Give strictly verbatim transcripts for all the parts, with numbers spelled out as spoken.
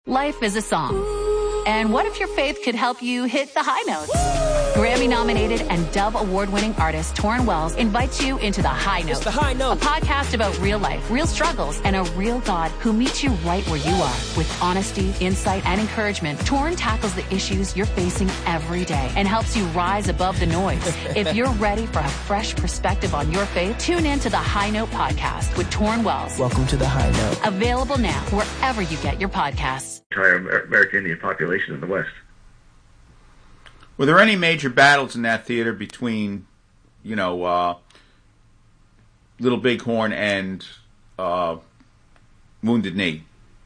Life is a song. And what if your faith could help you hit the high notes? Grammy-nominated and Dove Award-winning artist Torrin Wells invites you into The High Note. It's The High Note. A podcast about real life, real struggles, and a real God who meets you right where you are. With honesty, insight, and encouragement, Torrin tackles the issues you're facing every day and helps you rise above the noise. If you're ready for a fresh perspective on your faith, tune in to The High Note podcast with Torrin Wells. Welcome to The High Note. Available now wherever you get your podcasts. Entire American Indian population in the West. Were there any major battles in that theater between, you know, uh, Little Bighorn and uh, Wounded Knee?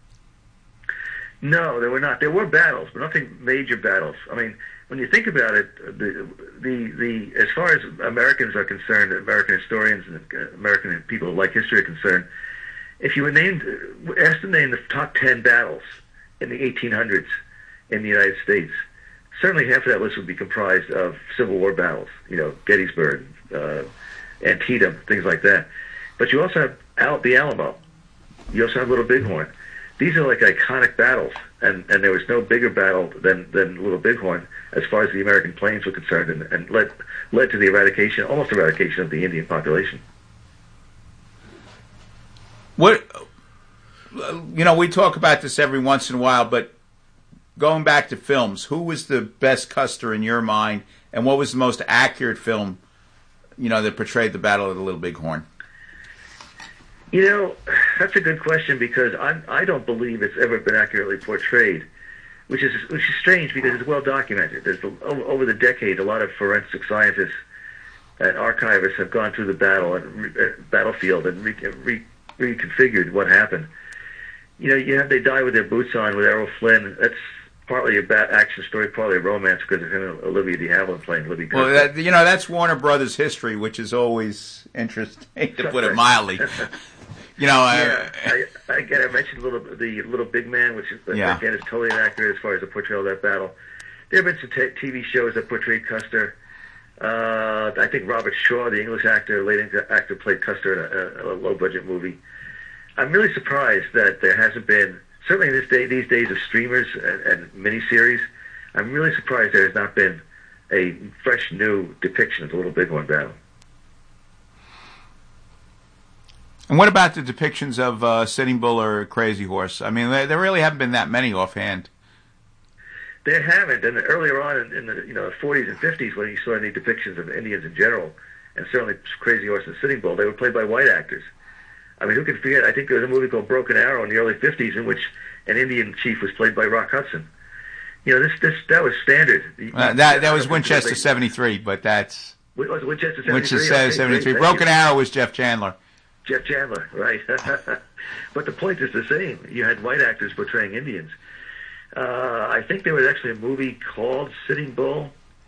No, there were not. There were battles, but nothing major battles. I mean, when you think about it, the the the as far as Americans are concerned, American historians and American people who like history are concerned, if you were named, asked to name the top ten battles in the eighteen hundreds in the United States, certainly half of that list would be comprised of Civil War battles, you know, Gettysburg, uh, Antietam, things like that. But you also have Al- the Alamo. You also have Little Bighorn. These are like iconic battles, and, and there was no bigger battle than, than Little Bighorn as far as the American plains were concerned, and, and led, led to the eradication, almost eradication of the Indian population. What, you know, we talk about this every once in a while, but going back to films, who was the best Custer in your mind, and what was the most accurate film, you know, that portrayed the Battle of the Little Bighorn? You know, that's a good question, because I I don't believe it's ever been accurately portrayed, which is which is strange because it's well documented. There's over, over the decade, a lot of forensic scientists and archivists have gone through the battle and re, uh, battlefield and re, re, reconfigured what happened. You know, you have they die with their boots on with Errol Flynn. That's partly a bad action story, partly a romance because of him and Olivia de Havilland playing Libby. Well, that, you know, that's Warner Brothers history, which is always interesting, to put it mildly. You know, yeah, I, I, again, I mentioned little, the Little Big Man, which is, yeah. again is totally inaccurate as far as the portrayal of that battle. There have been some t- T V shows that portrayed Custer. Uh, I think Robert Shaw, the English actor, late actor, played Custer in a, a, a low-budget movie. I'm really surprised that there hasn't been, certainly in this day, these days of streamers and, and miniseries, I'm really surprised there has not been a fresh, new depiction of the Little Bighorn battle. And what about the depictions of uh, Sitting Bull or Crazy Horse? I mean, there, there really haven't been that many offhand. There haven't, and earlier on in, in the you know forties and fifties, when you saw any depictions of Indians in general, and certainly Crazy Horse and Sitting Bull, they were played by white actors. I mean, who can forget? I think there was a movie called Broken Arrow in the early fifties in which an Indian chief was played by Rock Hudson. You know, this this that was standard. Uh, that that was Winchester seventy-three, but that's what was it, Winchester seventy-three. Winchester okay, seventy-three. Broken Arrow was Jeff Chandler. Jeff Chandler, right? But the point is the same. You had white actors portraying Indians. Uh, I think there was actually a movie called Sitting Bull.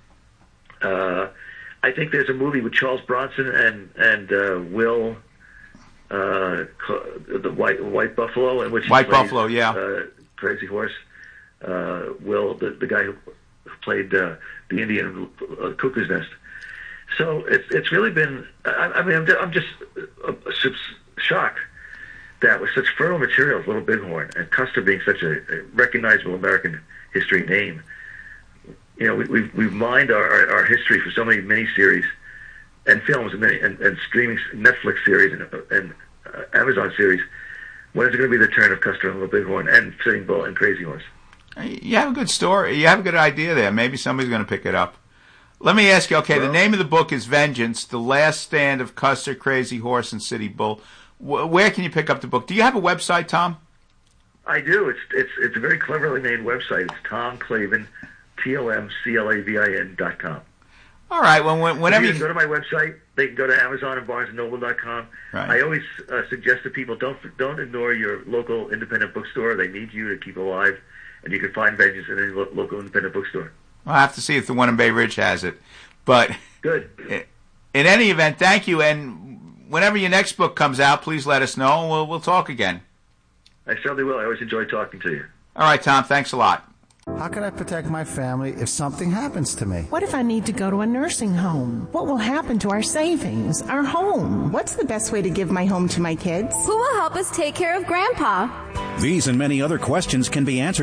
Uh, I think there's a movie with Charles Bronson and and uh, Will, uh, the White White Buffalo, in which White he plays, Buffalo, yeah, uh, Crazy Horse. Uh, Will, the the guy who played uh, the Indian uh, Cuckoo's Nest. So it's it's really been. I, I mean, I'm just, I'm just uh, shocked that with such fertile material as Little Bighorn and Custer being such a, a recognizable American history name, you know, we, we've we've mined our, our, our history for so many miniseries and films and, many, and, and streaming Netflix series and, and uh, Amazon series. When is it going to be the turn of Custer and Little Bighorn and Sitting Bull and Crazy Horse? You have a good story. You have a good idea there. Maybe somebody's going to pick it up. Let me ask you, okay, well, the name of the book is Vengeance, The Last Stand of Custer, Crazy Horse, and Sitting Bull. Where can you pick up the book? Do you have a website, Tom? I do. It's it's it's a very cleverly made website. It's Tom Clavin, T O M C L A V I N dot com. All right. Well, whenever you you can go to my website, they can go to Amazon and Barnes and Noble dot com. Right. I always uh, suggest to people, don't don't ignore your local independent bookstore. They need you to keep alive, and you can find Vengeance in any lo- local independent bookstore. I'll have to see if the one in Bay Ridge has it. But good. In any event, thank you. And whenever your next book comes out, please let us know, and we'll, we'll talk again. I certainly will. I always enjoy talking to you. All right, Tom. Thanks a lot. How can I protect my family if something happens to me? What if I need to go to a nursing home? What will happen to our savings, our home? What's the best way to give my home to my kids? Who will help us take care of Grandpa? These and many other questions can be answered